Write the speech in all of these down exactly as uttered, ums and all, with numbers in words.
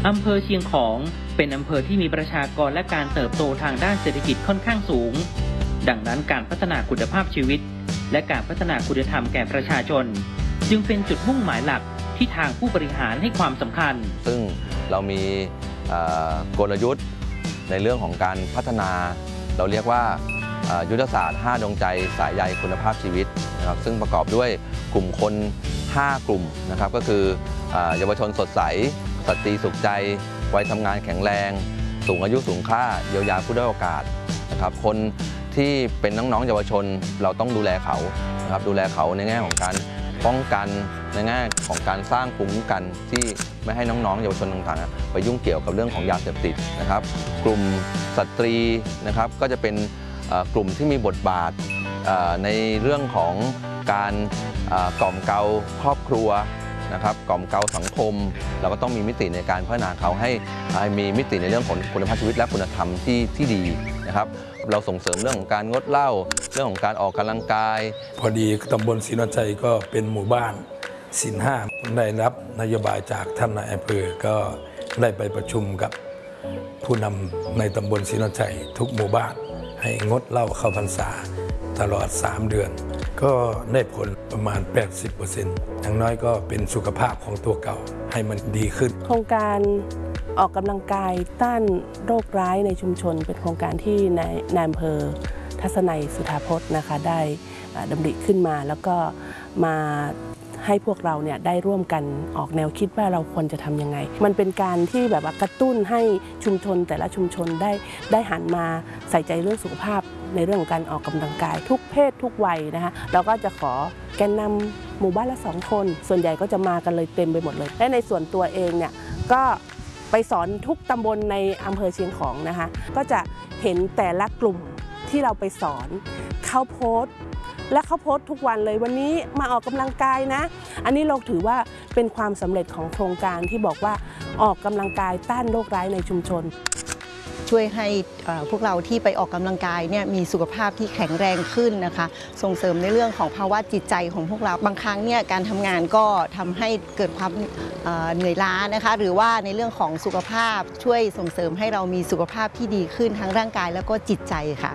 อำเภอเชียงของเป็นอำเภอที่มีประชากรและการเติบโตทางด้านเศรษฐกิจค่อนข้างสูงดังนั้นการพัฒนาคุณภาพชีวิตและการพัฒนาคุณธรรมแก่ประชาชนจึงเป็นจุดมุ่งหมายหลักที่ทางผู้บริหารให้ความสำคัญซึ่งเรามีกลยุทธ์ในเรื่องของการพัฒนาเราเรียกว่ายุทธศาสตร์ห้าดวงใจสายใยคุณภาพชีวิตนะครับซึ่งประกอบด้วยกลุ่มคนห้ากลุ่มนะครับก็คือเยาวชนสดใสสตรีสุขใจวัยทำงานแข็งแรงสูงอายุสูงค่าเยียวยาผู้ด้อยโอกาสนะครับคนที่เป็นน้องๆเยาวชนเราต้องดูแลเขานะครับดูแลเขาในแง่ของการป้องกันในแง่ของการสร้างภูมิคุ้มกันที่ไม่ให้น้องๆเยาวชนต่างๆไปยุ่งเกี่ยวกับเรื่องของยาเสพติดนะครับกลุ่มสตรีนะครับก็จะเป็นกลุ่มที่มีบทบาทในเรื่องของการกล่อมเกลาครอบครัวนะครับกล่อมเกลาสังคมเราก็ต้องมีมิติในการพัฒนาเขาให้มีมิติในเรื่องของคุณภาพชีวิตและคุณธรรมที่ที่ดีนะครับเราส่งเสริมเรื่องของการงดเหล้าเรื่องของการออกกำลังกายพอดีตำบลศรีนวลชัยก็เป็นหมู่บ้านศีลห้าได้รับนโยบายจากท่านนายอำเภอก็ได้ไปประชุมกับผู้นำในตำบลศรีนวลชัยทุกหมู่บ้านให้งดเหล้าเข้าพรรษาตลอดสามเดือนก็ได้ผลประมาณ แปดสิบเปอร์เซ็นต์ อย่างน้อยก็เป็นสุขภาพของตัวเก่าให้มันดีขึ้นโครงการออกกำลังกายต้านโรคร้ายในชุมชนเป็นโครงการที่นายนายอำเภอทัศนัยสุธาพจน์นะคะได้ดำริขึ้นมาแล้วก็มาให้พวกเราเนี่ยได้ร่วมกันออกแนวคิดว่าเราควรจะทำยังไงมันเป็นการที่แบบว่ากระตุ้นให้ชุมชนแต่ละชุมชนได้ได้หันมาใส่ใจเรื่องสุขภาพในเรื่องของการออกกำลังกายทุกเพศทุกวัยนะคะเราก็จะขอแกนนำหมู่บ้านละสองคนส่วนใหญ่ก็จะมากันเลยเต็มไปหมดเลยและในส่วนตัวเองเนี่ยก็ไปสอนทุกตำบลในอำเภอเชียงของนะคะก็จะเห็นแต่ละกลุ่มที่เราไปสอนเขาโพสต์และเขาโพสต์ทุกวันเลยวันนี้มาออกกำลังกายนะอันนี้เราถือว่าเป็นความสำเร็จของโครงการที่บอกว่าออกกำลังกายต้านโรคร้ายในชุมชนช่วยให้พวกเราที่ไปออกกำลังกายเนี่ยมีสุขภาพที่แข็งแรงขึ้นนะคะส่งเสริมในเรื่องของภาวะจิตใจของพวกเราบางครั้งเนี่ยการทำงานก็ทำให้เกิดความเหนื่อยล้านะคะหรือว่าในเรื่องของสุขภาพช่วยส่งเสริมให้เรามีสุขภาพที่ดีขึ้นทั้งร่างกายแล้วก็จิตใจค่ะ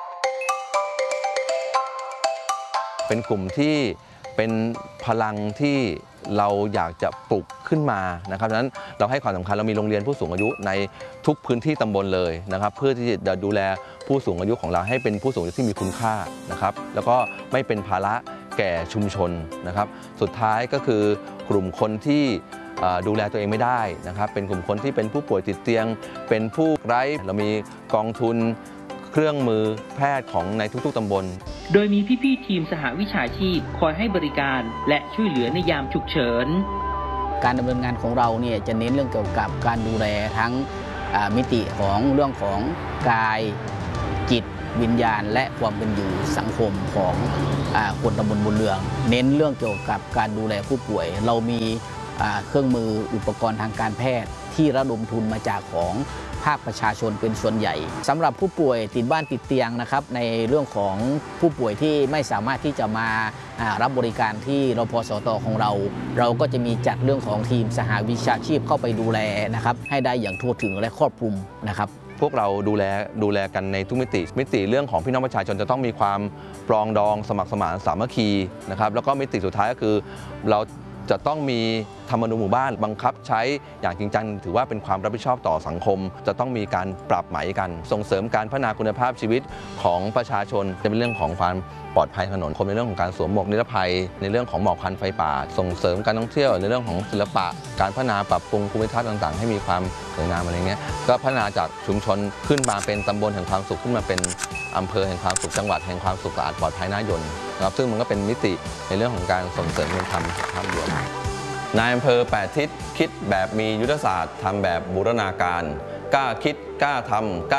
เป็นกลุ่มที่เป็นพลังที่เราอยากจะปลุกขึ้นมานะครับดังนั้นเราให้ความสำคัญเรามีโรงเรียนผู้สูงอายุในทุกพื้นที่ตำบลเลยนะครับเพื่อที่จะดูแลผู้สูงอายุของเราให้เป็นผู้สูงอายุที่มีคุณค่านะครับแล้วก็ไม่เป็นภาระแก่ชุมชนนะครับสุดท้ายก็คือกลุ่มคนที่ดูแลตัวเองไม่ได้นะครับเป็นกลุ่มคนที่เป็นผู้ป่วยติดเตียงเป็นผู้ไร้เรามีกองทุนเครื่องมือแพทย์ของในทุกๆตำบลโดยมีพี่ๆทีมสหวิชาชีพคอยให้บริการและช่วยเหลือในยามฉุกเฉินการดำเนินงานของเราเนี่ยจะเน้นเรื่องเกี่ยวกับการดูแลทั้งมิติของเรื่องของกายจิตวิญญาณและความเป็นอยู่สังคมของคนตำบลบุญเรืองเน้นเรื่องเกี่ยวกับการดูแลผู้ป่วยเรามีเครื่องมืออุปกรณ์ทางการแพทย์ที่ระดมทุนมาจากของภาคประชาชนเป็นส่วนใหญ่สำหรับผู้ป่วยติดบ้านติดเตียงนะครับในเรื่องของผู้ป่วยที่ไม่สามารถที่จะมารับบริการที่รพสตของเราเราก็จะมีจัดเรื่องของทีมสหวิชาชีพเข้าไปดูแลนะครับให้ได้อย่างทั่วถึงและครอบคลุมนะครับพวกเราดูแลดูแลกันในทุกมิติมิติเรื่องของพี่น้องประชาชนจะต้องมีความปรองดองสมัครสมานสามัคคีนะครับแล้วก็มิติสุดท้ายก็คือเราจะต้องมีธรรมนูญหมู่บ้านบังคับใช้อย่างจริงจังถือว่าเป็นความรับผิดชอบต่อสังคมจะต้องมีการปรับไหมกันส่งเสริมการพัฒนาคุณภาพชีวิตของประชาชนจะเป็นเรื่องของความปลอดภัยถนนคนในเรื่องของการสวมหมวกนิรภัยในเรื่องของหมอกควันไฟป่าส่งเสริมการท่องเที่ยวในเรื่องของศิลปะการพัฒนาปรับปรุงภูมิทัศน์ต่างๆให้มีความสวยงามอะไรเงี้ยก็พัฒนาจากชุมชนขึ้นมาเป็นตำบลแห่งความสุขขึ้นมาเป็นอำเภอแห่งความสุขจังหวัดแห่งความสุขสะอาดปลอดภัยน่ายนนะครับซึ่งมันก็เป็นมิติในเรื่องของการส่งเสริมคุณธรรมภาพรวมนายอำเภอแปดทิศคิดแบบมียุทธศาสตร์ทำแบบบูรณาการกล้าคิดกล้าทำกล้า